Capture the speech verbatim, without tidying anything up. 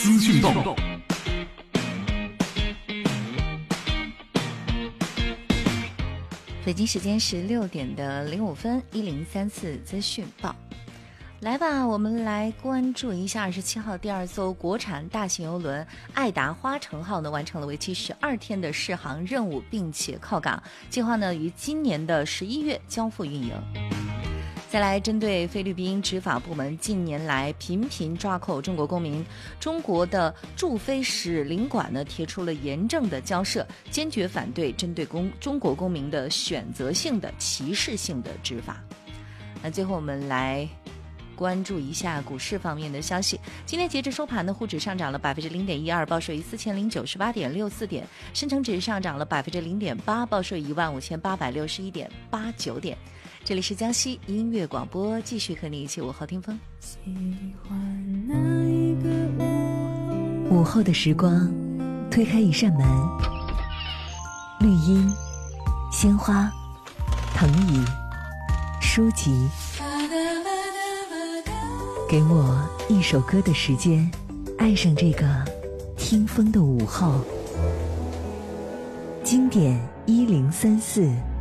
资讯报。 北京时间十六点的零五分，一零三四资讯报。来吧，我们来关注一下二十七号第二艘国产大型邮轮爱达花城号呢，完成了为期十二天的试航任务，并且靠港，计划呢于今年的十一月交付运营。再来，针对菲律宾执法部门近年来频频抓扣中国公民，中国的驻菲使领馆呢提出了严正的交涉，坚决反对针对公中国公民的选择性的歧视性的执法。那最后我们来关注一下股市方面的消息。今天截至收盘呢，沪指上涨了百分之零点一二，报收于四千零九十八点六四点；深成指上涨了百分之零点八，报收于一万五千八百六十一点八九点。这里是江西音乐广播，继续和你一起午后听风。 午后的时光，推开一扇门，绿荫、鲜花、藤椅、书籍，给我一首歌的时间，爱上这个听风的午后。经典一零三四。